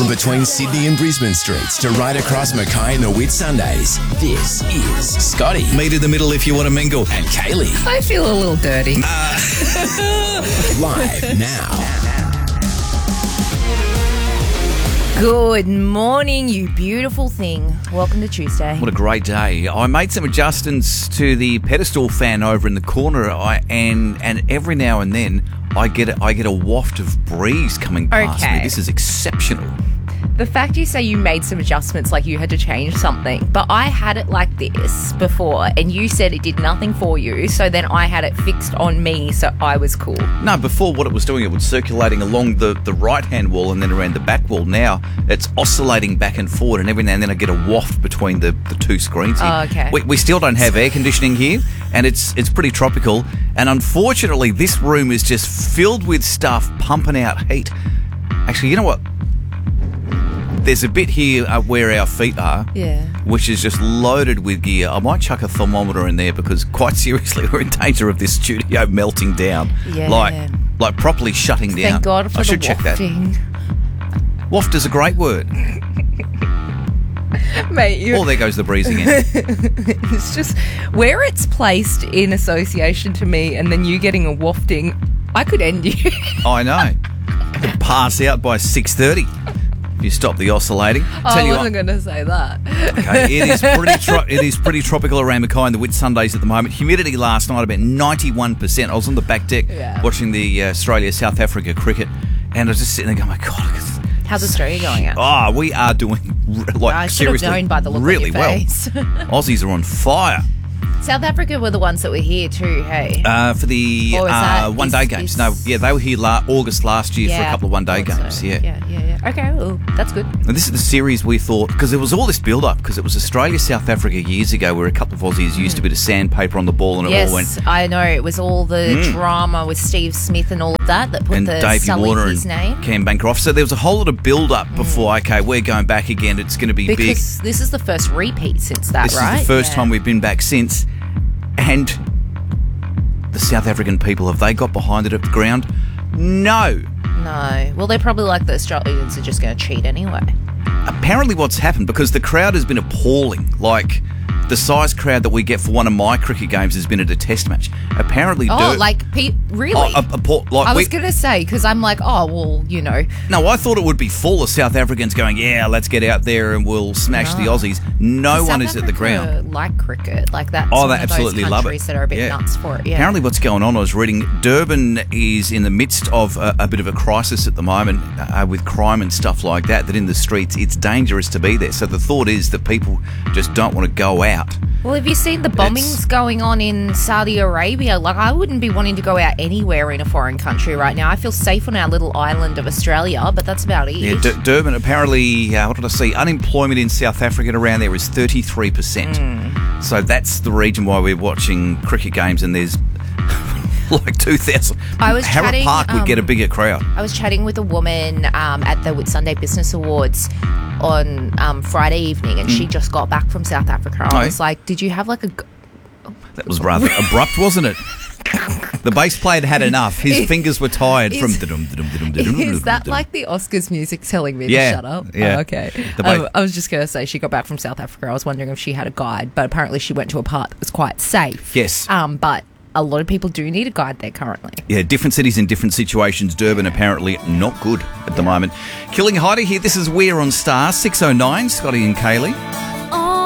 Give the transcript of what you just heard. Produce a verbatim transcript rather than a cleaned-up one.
From between Sydney and Brisbane streets to right across Mackay and the Whitsundays, this is Scotty. Meet in the middle if you want to mingle. And Kaylee. I feel a little dirty. Uh, live now. Good morning, you beautiful thing. Welcome to Tuesday. What a great day. I made some adjustments to the pedestal fan over in the corner, I, and and every now and then I get a, I get a waft of breeze coming past Okay. me. This is exceptional. The fact you say you made some adjustments, like you had to change something, but I had it like this before, and you said it did nothing for you, so then I had it fixed on me, so I was cool. No, before what it was doing, it was circulating along the, the right-hand wall and then around the back wall. Now it's oscillating back and forward, and every now and then I get a waft between the, the two screens here. Oh, okay. We, we still don't have air conditioning here, and it's it's pretty tropical, and unfortunately this room is just filled with stuff pumping out heat. Actually, you know what? There's a bit here uh, where our feet are, Yeah. which is just loaded with gear. I might chuck a thermometer in there because, quite seriously, we're in danger of this studio melting down. Yeah. Like, like properly shutting down. Thank God for I the should check wafting. that. Waft is a great word. Mate, you Oh, there goes the breeze again. it's just where it's placed in association to me, and then you getting a wafting, I could end you. I know. I could pass out by six thirty if you stop the oscillating. I you wasn't going to say that. Okay, it is pretty tro- it is pretty tropical around Mackay and the Whitsundays at the moment. Humidity last night about ninety-one percent. I was on the back deck Yeah. watching the uh, Australia-South Africa cricket, and I was just sitting there going, my God, look at this. How's Australia going out? Oh, we are doing r- like I should have seriously known by the look really on your well. face. Aussies are on fire South Africa were the ones that were here too, hey? uh, for the Or is that uh, one-day this- games. this- No, yeah, they were here la- August last year for a Yeah, couple of one-day I thought games. so. Yeah. yeah, yeah, yeah. Okay, well, that's good. And this is the series we thought, because there was all this build-up, because it was Australia-South Africa years ago where a couple of Aussies used a bit of sandpaper on the ball and it Yes, all went. I know. It was all the drama with Steve Smith and all of that that put And the Davey sullied Warner his and name. Cam Bancroft. So there was a whole lot of build-up before, okay, we're going back again, it's going to be big. Because this is the first repeat since that, This right? is the first Yeah. time we've been back since. And the South African people, have they got behind it at the ground? No. No. Well, they're probably like the Australians are just going to cheat anyway. Apparently what's happened, because the crowd has been appalling, like the size crowd that we get for one of my cricket games has been at a test match. Apparently... Oh, Dur- like, pe- really? Oh, a, a, poor- like I was we- going to say, because I'm like, oh, well, you know. No, I thought it would be full of South Africans going, yeah, let's get out there and we'll smash the Aussies. No one South is at the Africa ground. like cricket. Like, that's Oh, one they of absolutely those love countries it. that are a bit Yeah. nuts for it. Yeah. Apparently what's going on, I was reading, Durban is in the midst of a, a bit of a crisis at the moment uh, with crime and stuff like that, that in the streets it's dangerous to be there. So the thought is that people just don't want to go out. Well, have you seen the bombings It's- going on in Saudi Arabia? Like, I wouldn't be wanting to go out anywhere in a foreign country right now. I feel safe on our little island of Australia, but that's about it. Yeah, D- Durban, apparently, uh, what did I see? Unemployment in South Africa around there is thirty-three percent. Hmm. So that's the reason why we're watching cricket games and there's like two thousand. I was Harrop chatting, Park would get a um, bigger crowd. I was chatting with a woman um, at the Whitsunday Business Awards on um, Friday evening, and she just got back from South Africa. I Oh, was like, did you have like a... g- That was rather abrupt, wasn't it? The bass player had enough. His Is- fingers were tired is- from... da-dum-da-dum-da-dum-da-dum-da-dum-da-dum. Is that like the Oscars music telling me Yeah, to shut up? yeah. Oh, okay. The ba- Um, I was just going to say she got back from South Africa. I was wondering if she had a guide, but apparently she went to a part that was quite safe. Yes. Um, but a lot of people do need a guide there currently. Yeah, different cities in different situations. Durban apparently not good at the moment. Killing Heidi here. This is We're on Star, six oh nine, Scotty and Kaylee.